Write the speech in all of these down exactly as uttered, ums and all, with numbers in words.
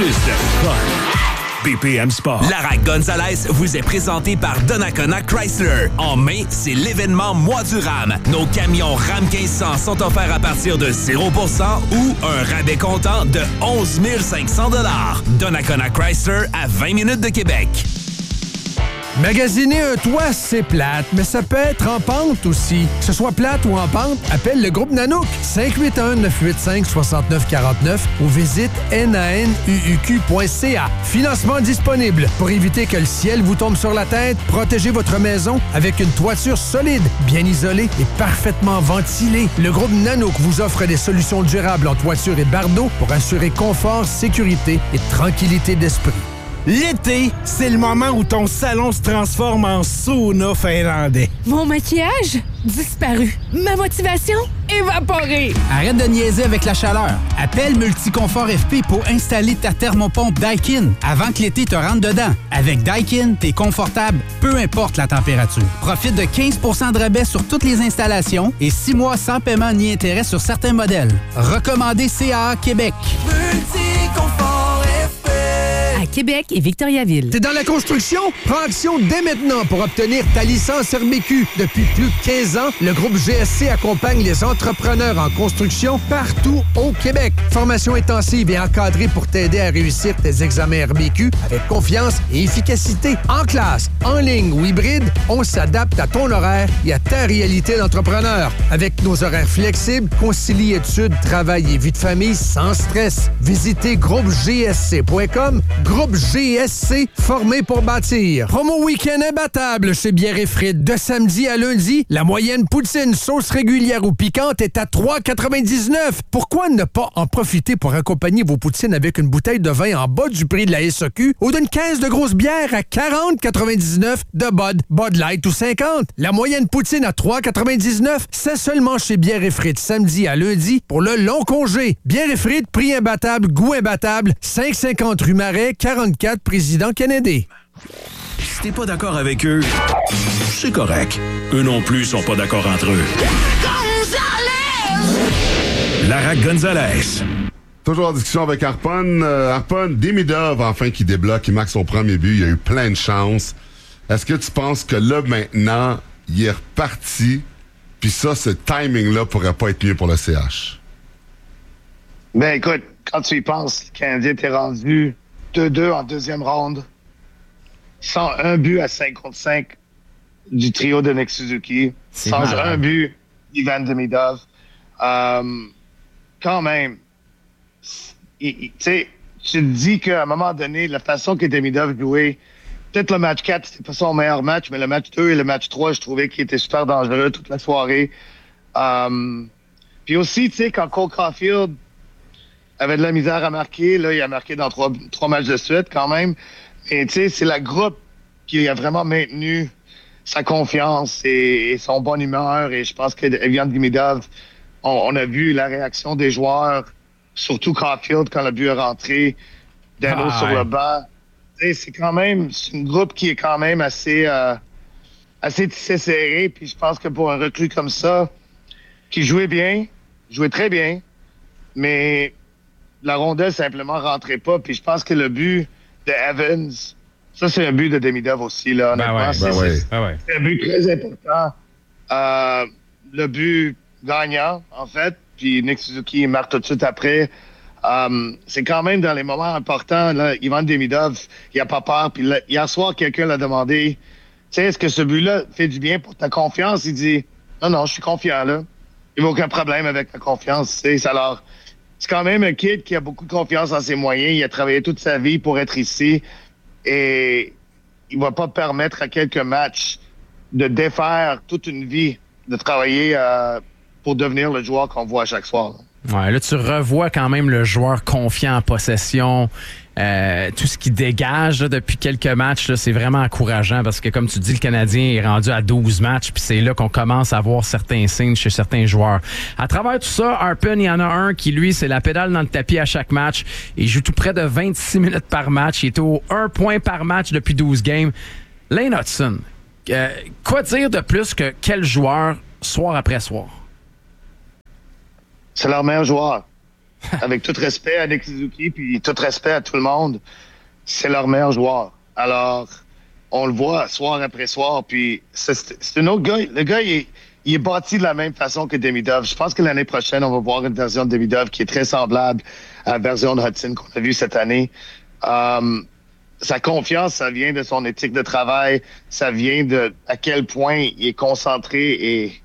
plus de fun. B P M Sport. Lara Gonzalez vous est présenté par Donnacona Chrysler. En mai, c'est l'événement Mois du Ram. Nos camions Ram quinze cents sont offerts à partir de zéro pour cent ou un rabais comptant de onze mille cinq cents dollars. Donnacona Chrysler à vingt minutes de Québec. Magasiner un toit, c'est plate, mais ça peut être en pente aussi. Que ce soit plate ou en pente, appelle le groupe Nanook. cinq huit un, neuf huit cinq, six neuf quatre neuf ou visite N A N U U Q point C A. Financement disponible. Pour éviter que le ciel vous tombe sur la tête, protégez votre maison avec une toiture solide, bien isolée et parfaitement ventilée. Le groupe Nanook vous offre des solutions durables en toiture et bardeaux pour assurer confort, sécurité et tranquillité d'esprit. L'été, c'est le moment où ton salon se transforme en sauna finlandais. Mon maquillage? Disparu. Ma motivation? Évaporée. Arrête de niaiser avec la chaleur. Appelle Multiconfort F P pour installer ta thermopompe Daikin avant que l'été te rentre dedans. Avec Daikin, t'es confortable, peu importe la température. Profite de quinze pour cent de rabais sur toutes les installations et six mois sans paiement ni intérêt sur certains modèles. Recommandé C A A Québec. Multiconfort F P. À Québec et Victoriaville. T'es dans la construction? Prends action dès maintenant pour obtenir ta licence R B Q. Depuis plus de quinze ans, le groupe G S C accompagne les entrepreneurs en construction partout au Québec. Formation intensive et encadrée pour t'aider à réussir tes examens R B Q avec confiance et efficacité. En classe, en ligne ou hybride, on s'adapte à ton horaire et à ta réalité d'entrepreneur. Avec nos horaires flexibles, concilie études, travail et vie de famille sans stress. Visitez groupe G S C point com. Groupe G S C, formé pour bâtir. Promo week-end imbattable chez Bière et Frites. De samedi à lundi, la moyenne poutine sauce régulière ou piquante est à trois quatre-vingt-dix-neuf. Pourquoi ne pas en profiter pour accompagner vos poutines avec une bouteille de vin en bas du prix de la S A Q ou d'une caisse de grosse bière à quarante quatre-vingt-dix-neuf de Bud, Bud Light ou cinquante? La moyenne poutine à trois quatre-vingt-dix-neuf, c'est seulement chez Bière et Frites samedi à lundi pour le long congé. Bière et Frites, prix imbattable, goût imbattable, cinq cent cinquante rue Marais, quarante-quatre, Président Kennedy. Si t'es pas d'accord avec eux, c'est correct. Eux non plus sont pas d'accord entre eux. Lara Gonzalez. Toujours en discussion avec Harpon. Euh, Harpon, Demidov, enfin, qui débloque, il marque son premier but. Il a eu plein de chance. Est-ce que tu penses que là, maintenant, il est reparti, puis ça, ce timing-là pourrait pas être mieux pour le C H? Ben, écoute, quand tu y penses, le Canadien était rendu deux deux en deuxième ronde, sans un but à cinq contre cinq du trio de Nick Suzuki, C'est sans malade. un but d'Ivan Demidov. Euh, quand même, tu sais, tu te dis qu'à un moment donné, la façon que Demidov jouait, peut-être le match quatre, c'était pas son meilleur match, mais le match deux et le match trois, je trouvais qu'il était super dangereux toute la soirée. Euh, puis aussi, tu sais, quand Cole Caulfield avait de la misère à marquer, là, il a marqué dans trois, trois matchs de suite quand même. Et tu sais, c'est la groupe qui a vraiment maintenu sa confiance et, et son bonne humeur. Et je pense que Evian Demidov, on, on a vu la réaction des joueurs, surtout Caulfield quand le but est rentré, Dano Ah, sur ouais. le banc. Tu sais, c'est quand même, c'est une groupe qui est quand même assez, euh, assez tissé serré. Puis je pense que pour un recrue comme ça, qui jouait bien, jouait très bien, mais la rondelle simplement rentrait pas. Puis je pense que le but de Evans, ça c'est un but de Demidov aussi, là, Ben honnêtement. ouais, c'est, ben ouais. c'est- Ben ouais. c'est un but très important. Euh, le but gagnant, en fait, puis Nick Suzuki marque tout de suite après. Euh, c'est quand même dans les moments importants, là, Ivan Demidov, il a pas peur. Puis là, hier soir, quelqu'un l'a demandé, tu sais, est-ce que ce but-là fait du bien pour ta confiance? Il dit, non, non, je suis confiant, là. Il n'y a aucun problème avec ta confiance, tu sais. Alors, c'est quand même un kid qui a beaucoup de confiance en ses moyens. Il a travaillé toute sa vie pour être ici. Et il ne va pas permettre à quelques matchs de défaire toute une vie, de travailler euh, pour devenir le joueur qu'on voit à chaque soir, là. Ouais, là, tu revois quand même le joueur confiant en possession. Euh, tout ce qui dégage là, depuis quelques matchs, là, c'est vraiment encourageant parce que, comme tu dis, le Canadien est rendu à douze matchs puis c'est là qu'on commence à voir certains signes chez certains joueurs. À travers tout ça, Harpin, il y en a un qui, lui, c'est la pédale dans le tapis à chaque match. Il joue tout près de vingt-six minutes par match. Il est au un point par match depuis douze games. Lane Hudson, euh, quoi dire de plus que quel joueur soir après soir? C'est leur meilleur joueur. avec tout respect à Nick Suzuki, puis tout respect à tout le monde, c'est leur meilleur joueur. Alors, on le voit soir après soir, puis c'est, c'est un autre gars. Le gars, il est, il est bâti de la même façon que Demidov. Je pense que l'année prochaine, on va voir une version de Demidov qui est très semblable à la version de Hudson qu'on a vue cette année. Um, sa confiance, ça vient de son éthique de travail, ça vient de à quel point il est concentré et,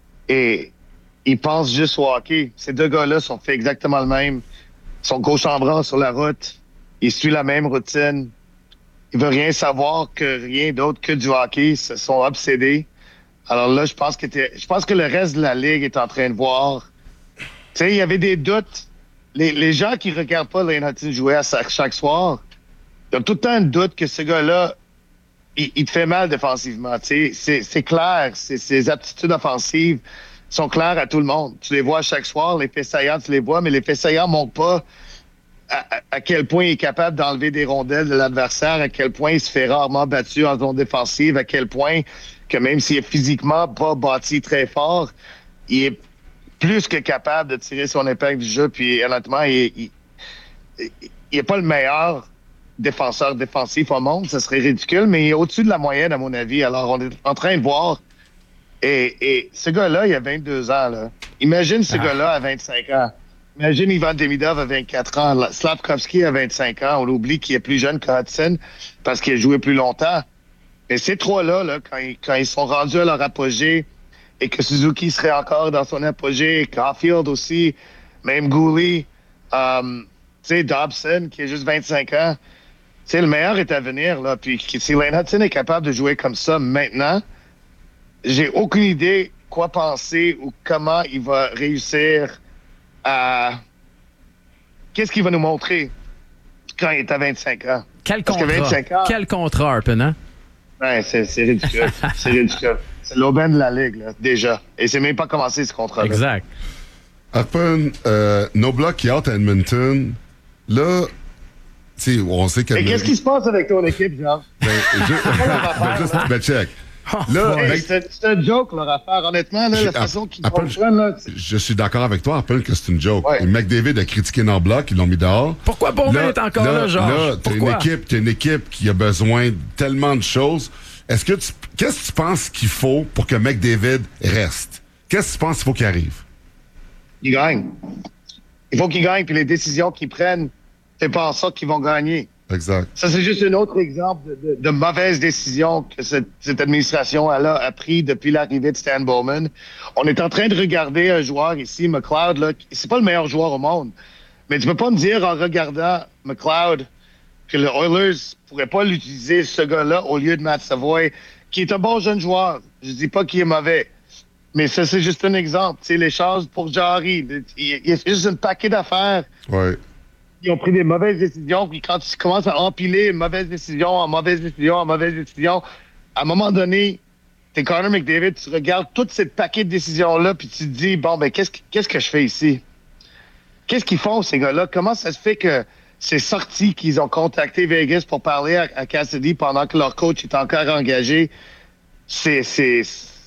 et il pense juste au hockey. Ces deux gars-là sont faits exactement le même. Ils sont gauche en bras sur la route. Ils suivent la même routine. Ils veulent rien savoir que rien d'autre que du hockey. Ils se sont obsédés. Alors là, je pense que t'es, je pense que le reste de la Ligue est en train de voir. Tu sais, il y avait des doutes. Les, les gens qui regardent pas Lane Hutson jouer à chaque, chaque soir, ils ont tout le temps un doute que ce gars-là, il, il te fait mal défensivement. Tu sais, c'est, c'est clair. C'est, ses aptitudes offensives sont claires à tout le monde. Tu les vois à chaque soir. Les faits saillants, tu les vois, mais les faits saillants ne montrent pas à, à quel point il est capable d'enlever des rondelles de l'adversaire, à quel point il se fait rarement battu en zone défensive, à quel point que même s'il est physiquement pas bâti très fort, il est plus que capable de tirer son épingle du jeu. Puis honnêtement, il n'est pas le meilleur défenseur défensif au monde. Ça serait ridicule, mais il est au-dessus de la moyenne, à mon avis. Alors, on est en train de voir. Et, et ce gars-là, il a vingt-deux ans. Là. Imagine ce ah. gars-là à vingt-cinq ans. Imagine Ivan Demidov à vingt-quatre ans. Slavkovski à vingt-cinq ans. On oublie qu'il est plus jeune que Hudson parce qu'il a joué plus longtemps. Mais ces trois-là, là, quand, ils, quand ils sont rendus à leur apogée et que Suzuki serait encore dans son apogée, Caulfield aussi, même Gouli, um, tu sais, Dobson qui a juste vingt-cinq ans, tu sais, le meilleur est à venir. Là. Puis si Lane Hutson est capable de jouer comme ça maintenant, j'ai aucune idée quoi penser ou comment il va réussir à... Qu'est-ce qu'il va nous montrer quand il est à vingt-cinq ans? Quel contrat? vingt-cinq ans, Quel contrat, Harpen, hein? Ouais, c'est, c'est ridicule. c'est ridicule. C'est l'aubaine de la Ligue, là, déjà. Et c'est même pas commencé, ce contrat-là. Exact. Harpen, euh, No Block qui est out à Edmonton, là, tu sais, on sait que... Mais qu'est-ce qui se passe avec ton équipe, Georges? Ben, je... ben, juste, ben, check. Là, hey, ben, c'est, c'est un joke, leur affaire. Honnêtement, là, la façon qu'ils fonctionnent, là... Je suis d'accord avec toi, Harpen, que c'est une joke. Ouais. Et McDavid a critiqué No Block, ils l'ont mis dehors. Pourquoi Beauvais est encore là, là Georges? Là, t'as une équipe, t'as une équipe qui a besoin de tellement de choses. Est-ce que tu, qu'est-ce que tu penses qu'il faut pour que McDavid reste? Qu'est-ce que tu penses qu'il faut qu'il arrive? Il gagne. Il faut qu'il gagne, puis les décisions qu'ils prennent, c'est pas en sorte qu'ils vont gagner. Exact. Ça, c'est juste un autre exemple de, de, de mauvaise décision que cette, cette administration a, a pris depuis l'arrivée de Stan Bowman. On est en train de regarder un joueur ici, McLeod, là, c'est pas le meilleur joueur au monde. Mais tu peux pas me dire en regardant McLeod que les Oilers pourraient pas l'utiliser, ce gars-là, au lieu de Matt Savoy, qui est un bon jeune joueur. Je dis pas qu'il est mauvais. Mais ça, c'est juste un exemple. Tu sais, les choses pour Jarry, il y a juste un paquet d'affaires. Ouais. Ils ont pris des mauvaises décisions, puis quand tu commences à empiler mauvaise décision en mauvaise décision en mauvaise décision, à un moment donné, t'es Connor McDavid, tu regardes tout ce paquet de décisions-là, puis tu te dis, bon, ben, qu'est-ce, qu'est-ce que je fais ici? Qu'est-ce qu'ils font, ces gars-là? Comment ça se fait que c'est sorti qu'ils ont contacté Vegas pour parler à, à Cassidy pendant que leur coach est encore engagé? C'est, c'est,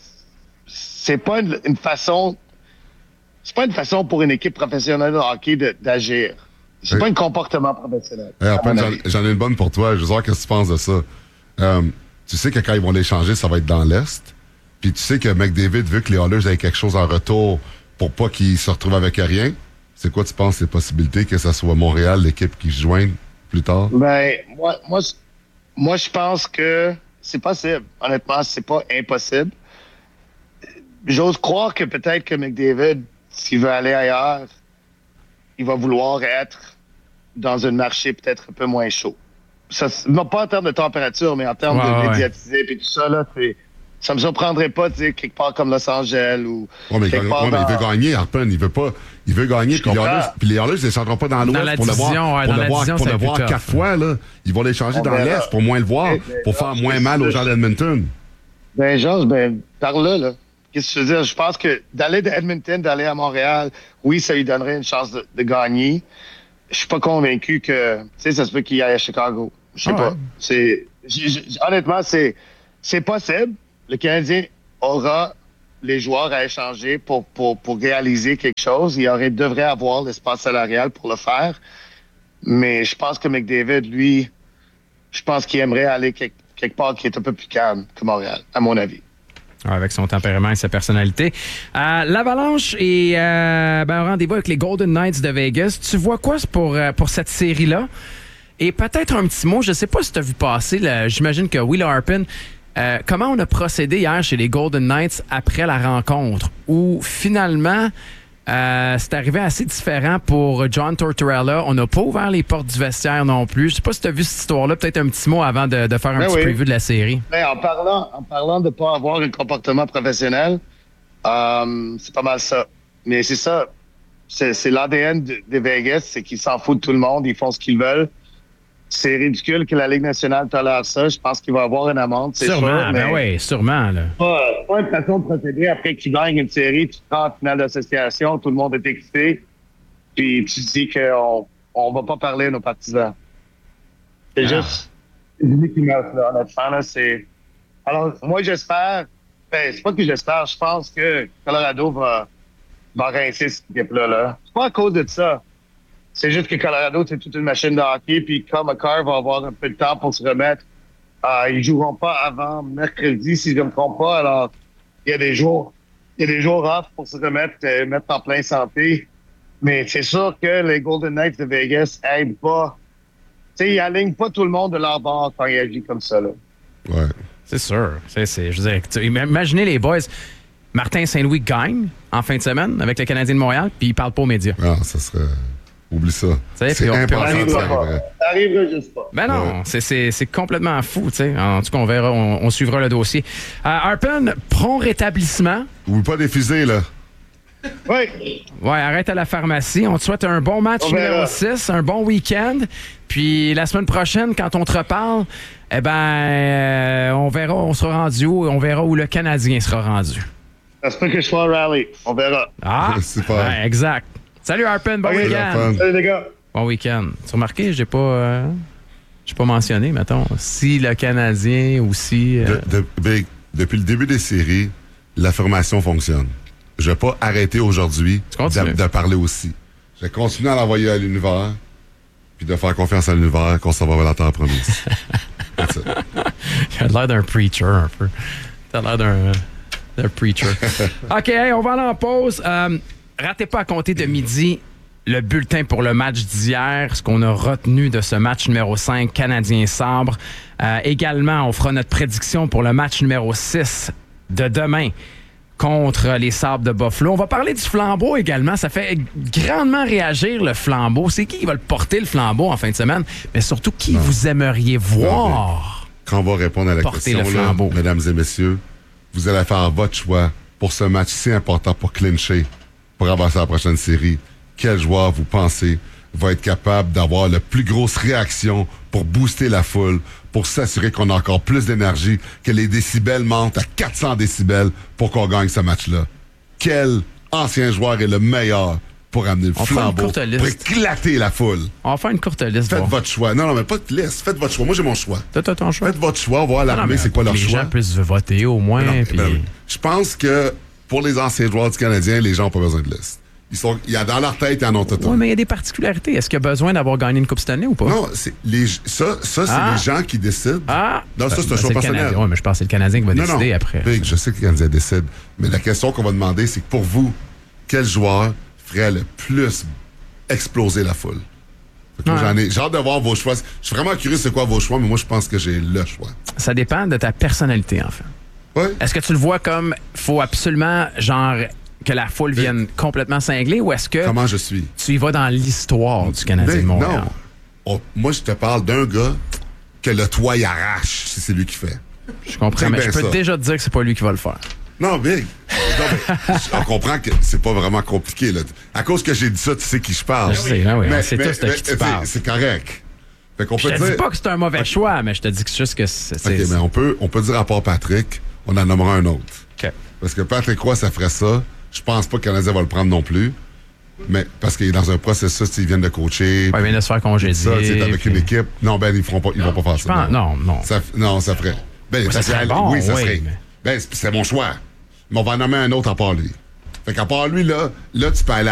c'est pas une, une façon, c'est pas une façon pour une équipe professionnelle de hockey de, d'agir. C'est oui. pas un comportement professionnel. Hey, après, j'en, j'en ai une bonne pour toi. Je veux savoir qu'est-ce que tu penses de ça. Euh, tu sais que quand ils vont l'échanger, ça va être dans l'Est. Puis tu sais que McDavid veut que les Oilers aient quelque chose en retour pour pas qu'ils se retrouvent avec rien. C'est quoi, tu penses, les possibilités que ça soit Montréal, l'équipe qui se joigne plus tard? Ben, moi, moi, moi je pense que c'est possible. Honnêtement, c'est pas impossible. J'ose croire que peut-être que McDavid, s'il veut aller ailleurs, il va vouloir être dans un marché peut-être un peu moins chaud. Ça, non, pas en termes de température, mais en termes ouais, de ouais. médiatiser et tout ça, là, c'est, ça me surprendrait pas de dire quelque part comme Los Angeles ou ouais, mais, quelque ouais, part mais dans... il veut gagner, Harpen. Il veut pas, il veut gagner, puis les Oilers, puis les Oilers, ils ne descendront pas dans l'Ouest pour le voir, ouais, pour le voir, pour le voir quatre fois, là. Ils vont les changer on dans verra. L'Est pour moins le voir, ben, pour faire moins mal aux gens d'Edmonton. Ben, Georges, ben, par là, là. Qu'est-ce que je veux dire? Je pense que d'aller de Edmonton, d'aller à Montréal, oui, ça lui donnerait une chance de, de gagner. Je suis pas convaincu que, tu sais, ça se peut qu'il aille à Chicago. Je sais ah pas. Ouais. C'est, j, j, honnêtement, c'est, c'est possible. Le Canadien aura les joueurs à échanger pour, pour, pour réaliser quelque chose. Il y aurait, devrait avoir l'espace salarial pour le faire. Mais je pense que McDavid, lui, je pense qu'il aimerait aller quelque, quelque part qui est un peu plus calme que Montréal, à mon avis. Avec son tempérament et sa personnalité. Euh, L'Avalanche est euh, ben, au rendez-vous avec les Golden Knights de Vegas. Tu vois quoi pour, pour cette série-là? Et peut-être un petit mot, je ne sais pas si tu as vu passer, là, j'imagine que Will Harpin, euh, comment on a procédé hier chez les Golden Knights après la rencontre, où finalement, euh, c'est arrivé assez différent pour John Tortorella. On n'a pas ouvert les portes du vestiaire non plus. Je ne sais pas si tu as vu cette histoire-là. Peut-être un petit mot avant de, de faire un ben petit oui. preview de la série. Ben, en parlant, en parlant de ne pas avoir un comportement professionnel, euh, c'est pas mal ça. Mais c'est ça. C'est, c'est l'A D N de, de Vegas, c'est qu'ils s'en foutent de tout le monde. Ils font ce qu'ils veulent. C'est ridicule que la Ligue nationale tolère ça. Je pense qu'il va y avoir une amende, c'est sûrement, sûr. Ben oui, sûrement. Là. Pas, pas une façon de procéder. Après que tu gagnes une série, tu te rends en finale d'association, tout le monde est excité, puis tu te dis qu'on on va pas parler à nos partisans. C'est ah. juste une Mickey Mouse, là, honnêtement. Là, c'est... Alors, moi, j'espère... Ben, c'est pas que j'espère, je pense que Colorado va, va rincer cette équipe-là. Là. C'est pas à cause de ça. C'est juste que Colorado, c'est toute une machine de hockey, puis quand McCarr va avoir un peu de temps pour se remettre, euh, ils joueront pas avant mercredi, si je ne me trompe pas. Alors, il y a des jours, il y a des jours off pour se remettre, euh, mettre en plein santé. Mais c'est sûr que les Golden Knights de Vegas aident pas. Tu sais, ils alignent pas tout le monde de leur bord quand ils agissent comme ça, là. Ouais. C'est sûr. C'est, c'est, je veux dire, tu, imaginez les boys. Martin Saint-Louis gagne en fin de semaine avec le Canadien de Montréal, puis il parle pas aux médias. Ah, ça serait... Oublie ça. T'sais, c'est on, important. Ça arrivera pas. Ça arrivera juste pas. Ben non, ouais. c'est, c'est, c'est complètement fou. T'sais. En tout cas, on verra, on, on suivra le dossier. Euh, Harpin, prompt rétablissement. Oublie pas des fusées, là. Oui. Ouais, arrête à la pharmacie. On te souhaite un bon match numéro six, un bon week-end. Puis la semaine prochaine, quand on te reparle, eh ben, euh, on verra, on sera rendu où, on verra où le Canadien sera rendu. Ça se peut que je sois au rallye. On verra. Ah, super. Ouais, exact. Salut Harpin, bon okay, week-end. Salut les gars. Bon week-end. Tu as remarqué, j'ai pas, euh, j'ai pas mentionné, mettons, si le Canadien ou si... Euh... De, de, depuis le début des séries, l'affirmation fonctionne. Je vais pas arrêter aujourd'hui de, de parler aussi. Je vais continuer à l'envoyer à l'univers, puis de faire confiance à l'univers qu'on s'en va vers la terre promise. Il a l'air d'un preacher un peu. T'as l'air d'un, d'un preacher. OK, hey, on va aller en pause. Euh, ratez pas à compter de midi le bulletin pour le match d'hier, ce qu'on a retenu de ce match numéro cinq, Canadien-Sabre. Euh, également, on fera notre prédiction pour le match numéro six de demain contre les Sabres de Buffalo. On va parler du flambeau également. Ça fait grandement réagir le flambeau. C'est qui qui va le porter, le flambeau, en fin de semaine? Mais surtout, qui non. vous aimeriez voir non, quand on va répondre à la porter question, le flambeau? Là, mesdames et messieurs, vous allez faire votre choix pour ce match si important pour clincher, pour avancer à la prochaine série. Quel joueur vous pensez va être capable d'avoir la plus grosse réaction pour booster la foule, pour s'assurer qu'on a encore plus d'énergie, que les décibels montent à quatre cents décibels pour qu'on gagne ce match-là? Quel ancien joueur est le meilleur pour amener le On flambeau, pour éclater la foule? On va faire une courte liste. Faites bon. votre choix. Non, non, mais pas de liste. Faites votre choix. Moi, j'ai mon choix. T'as, t'as ton choix? Faites votre choix. On va voir l'armée, c'est quoi leur les choix. Les gens puissent voter au moins. Non, puis... ben, je pense que pour les anciens joueurs du Canadien, les gens n'ont pas besoin de liste. Ils sont, il y a dans leur tête, ils en ont tout. Oui, mais il y a des particularités. Est-ce qu'il y a besoin d'avoir gagné une Coupe cette année ou pas? Non, c'est les, ça, ça c'est ah. les gens qui décident. Ah! Non, ça, c'est ben, un choix c'est personnel. Oui, mais je pense que c'est le Canadien qui va non, décider non. après. Big, je sais que le Canadien décide. Mais la question qu'on va demander, c'est que pour vous, quel joueur ferait le plus exploser la foule? Moi, j'en ai, j'ai hâte de voir vos choix. Je suis vraiment curieux c'est quoi vos choix, mais moi, je pense que j'ai le choix. Ça dépend de ta personnalité, en fait. Oui. Est-ce que tu le vois comme faut absolument, genre, que la foule vienne Mais, complètement cingler, ou est-ce que comment je suis? Tu y vas dans l'histoire du Canadien de Montréal? Non. On, moi, je te parle d'un gars que le toit y arrache si c'est lui qui fait. Je comprends, mais je peux ça. déjà te dire que c'est pas lui qui va le faire. Non, Big. Non, mais, on comprend que c'est pas vraiment compliqué. Là. À cause que j'ai dit ça, tu sais qui je parle. Je sais, oui, mais, c'est mais, tout de qui tu parles. C'est correct. Fait qu'on je peut te dire... dis pas que c'est un mauvais okay. choix, mais je te dis juste que c'est... OK, mais on peut, on peut dire à part Patrick, on en nommera un autre. OK. Parce que Patrick Roy, ça ferait ça. Je pense pas que le Canadien va le prendre non plus. Mais parce qu'il est dans un processus, ils viennent de coacher. Ouais, il vient de se faire congédier. Ça, avec puis... une équipe. Non, ben, ils feront pas, ils vont pas faire ça. Pense, non, non. Ça, non, ça ferait. Ben, oui, ça serait bon, oui, ça oui, serait. Mais... Ben, c'est, c'est mon choix. mais on va en nommer un autre à part lui. Fait qu'à part lui, là, là, tu peux aller